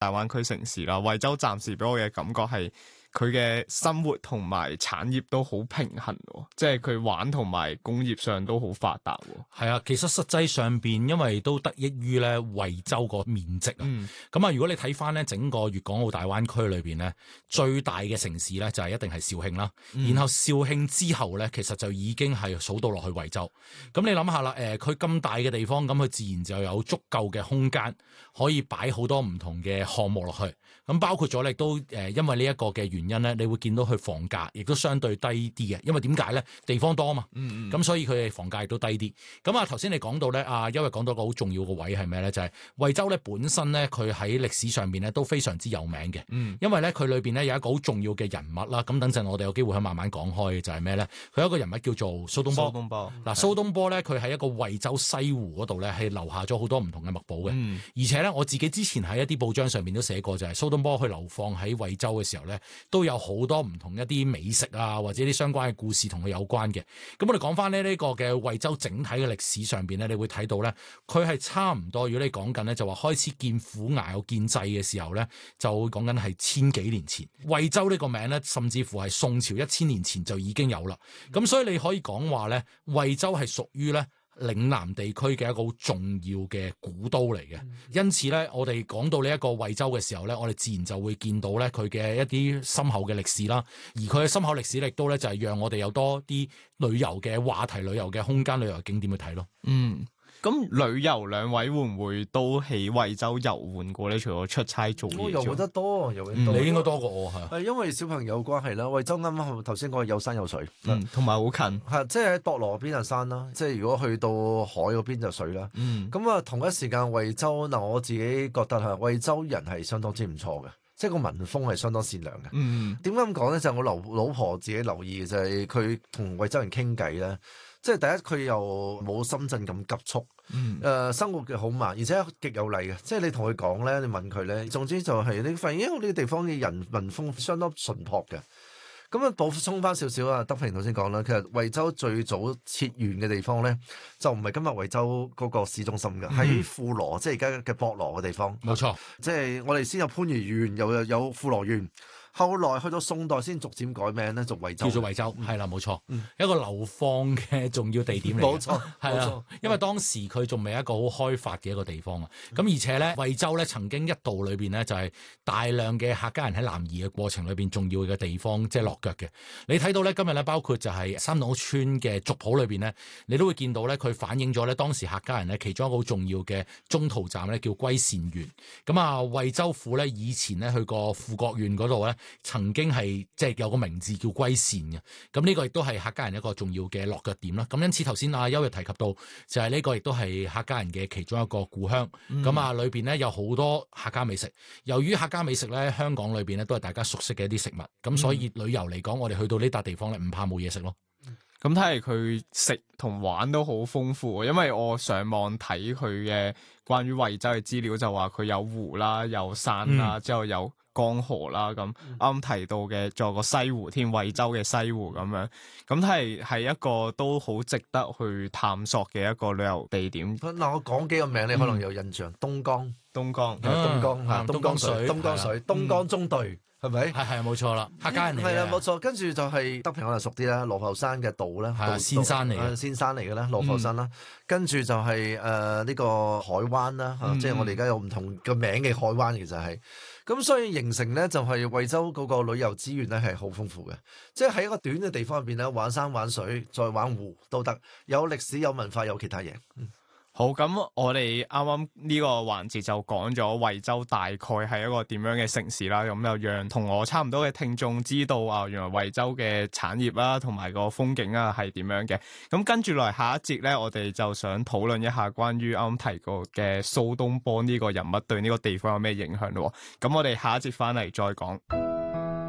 大灣區城市啦，惠州暫時俾我嘅感覺係佢嘅生活同埋產業都好平衡，即係佢玩同埋工業上都好發達。 係啊，其實實際上邊因為都得益於咧惠州個面積啊。咁啊，如果你睇翻咧整個粵港澳大灣區裏邊咧，最大嘅城市咧就係一定係肇慶啦。然後肇慶之後咧，其實就已經係數到落去惠州。咁你諗下啦，佢咁大嘅地方，咁佢自然就有足夠嘅空間可以擺好多唔同嘅項目落去。咁包括咗亦都因為呢一個嘅原因咧，你會見到佢房價亦都相對低啲嘅，因為點解咧？地方多啊嘛。咁所以佢嘅房價亦都低啲。咁啊，頭先你講到咧，因為講到個好重要嘅位係咩咧？就係惠州咧本身咧，佢喺歷史上邊咧都非常之有名嘅。因為咧佢裏邊咧有一個好重要嘅人物啦。咁等陣我哋有機會去慢慢講開嘅就係咩咧？佢有一個人物叫做蘇東坡。嗱，蘇東坡咧佢喺一個惠州西湖嗰度咧係留下咗好多唔同嘅墨寶嘅。而且咧我自己之前喺一啲報章上面都寫過，就係蘇東坡去流放喺惠州嘅時候咧，都有好多唔同一啲美食啊，或者啲相關嘅故事同佢有關嘅。咁我哋講翻呢個嘅惠州整體嘅歷史上邊咧，你會睇到咧，佢係差唔多。如果你講緊咧，就話開始見府衙有建制嘅時候咧，就講緊係千幾年前。惠州呢個名咧，甚至乎係宋朝1000年前就已經有啦。咁所以你可以講話咧，惠州係屬於咧嶺南地區嘅一個好重要嘅古都嚟嘅。因此咧，我哋講到呢一個惠州嘅時候咧，我哋自然就會見到咧佢嘅一啲深厚嘅歷史啦。而佢嘅深厚歷史亦都咧就係讓我哋有多啲旅遊嘅話題、旅遊嘅空間、旅遊景點去睇咯。 咁旅遊兩位會唔會都喺惠州遊玩過咧？除咗出差做嘢， 我遊得多， 你應該多過我係因為小朋友關係啦。惠州啱啱頭先講有山有水， 同埋好近， 即係喺博羅邊就山啦，即係如果去到海嗰邊就水啦。咁啊，同一時間惠州嗱，我自己覺得係惠州人係相當之唔錯嘅，即係個民風係相當善良嘅。點解咁講咧？就係我老婆自己留意嘅就係佢同惠州人傾偈咧。即係第一，佢又冇深圳咁急促，生活嘅好慢，而且極有禮嘅。即係你同佢講咧，你問佢咧，總之就係你發現，因為呢個地方嘅人民風相當淳樸嘅。咁啊，補充翻少少啊，德平頭先講啦，其實惠州最早設縣嘅地方咧，就唔係今日惠州嗰個市中心嘅，喺富羅，即係而家嘅博羅嘅地方。 冇錯， 即係我哋先有番禺縣，又有富羅縣。後來去到宋代先逐漸改名咧，做惠州， 叫做惠州，係啦，冇錯，一個流放嘅重要地點嚟嘅， 冇錯， 係啊，因為當時佢仲未一個好開發嘅一個地方啊。咁而且咧，惠州咧曾經一度裏邊咧就係大量嘅客家人喺南移嘅過程裏邊重要嘅地方，即係落腳嘅。你睇到咧今日咧，包括就係三島村嘅族譜裏邊咧，你都會見到咧，佢反映咗咧當時客家人咧其中一個好重要嘅中途站咧叫歸善縣。咁啊，惠州府咧以前咧去過富國縣嗰度咧。曾經係即係有個名字叫歸善嘅，咁呢個亦都係客家人一個重要嘅落腳點啦。咁因此頭先阿優亦提及到，就係呢個亦都係客家人嘅其中一個故鄉。咁啊，裏邊咧有好多客家美食。由於客家美食咧，香港裏邊咧都係大家熟悉嘅一啲食物，咁所以旅遊嚟講，我哋去到呢笪地方咧，唔怕冇嘢食咯。 咁睇嚟佢食同玩都好豐富，因為我上網睇佢嘅關於惠州嘅資料，就話佢有湖啦，有山啦，之後有江河啦，咁啱提到嘅仲有個西湖添，惠州嘅西湖咁樣，咁係一個都好值得去探索嘅一個旅遊地點。 嗱，我講幾個名你可能有印象，東江、東江水、東江中隊。係咪？ 係冇錯啦，客家人嚟嘅。係啊，冇錯。跟住就係德平可能熟啲啦，羅浮山嘅道咧， 仙山嚟嘅， 仙山嚟嘅啦，羅浮山啦。跟住就係呢個海灣啦，即係我哋而家有唔同嘅名嘅海灣，其實係。咁所以形成咧，就係惠州嗰個旅遊資源咧係好豐富嘅，即係喺一個短嘅地方入邊咧，玩山玩水，再玩湖都得，有歷史有文化有其他嘢。 好，咁我哋啱啱呢個環節就講咗惠州大概係一個點樣嘅城市啦，咁又讓同我差唔多嘅聽眾知道啊，原來惠州嘅產業啦同埋個風景啊係點樣嘅。咁跟住來下一節咧，我哋就想討論一下關於啱啱提過嘅蘇東坡呢個人物對呢個地方有咩影響咯。咁我哋下一節翻嚟再講。